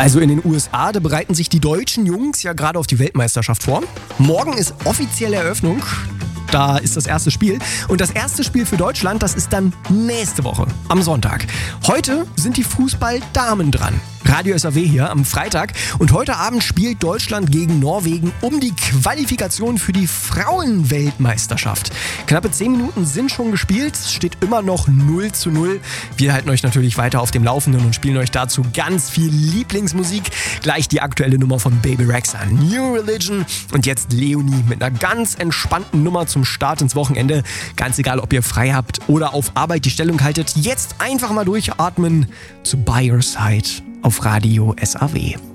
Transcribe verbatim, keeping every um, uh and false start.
Also in den U S A, da bereiten sich die deutschen Jungs ja gerade auf die Weltmeisterschaft vor. Morgen ist offizielle Eröffnung. Da ist das erste Spiel. Und das erste Spiel für Deutschland, das ist dann nächste Woche, am Sonntag. Heute sind die Fußballdamen dran. Radio S A W hier am Freitag. Und heute Abend spielt Deutschland gegen Norwegen um die Qualifikation für die Frauenweltmeisterschaft. Knappe zehn Minuten sind schon gespielt. Es steht immer noch null zu null. Wir halten euch natürlich weiter auf dem Laufenden und spielen euch dazu ganz viel Lieblingsmusik. Gleich die aktuelle Nummer von Baby Rexha, New Religion. Und jetzt Leonie mit einer ganz entspannten Nummer zum Start ins Wochenende. Ganz egal, ob ihr frei habt oder auf Arbeit die Stellung haltet. Jetzt einfach mal durchatmen zu By Your Side auf Radio S A W.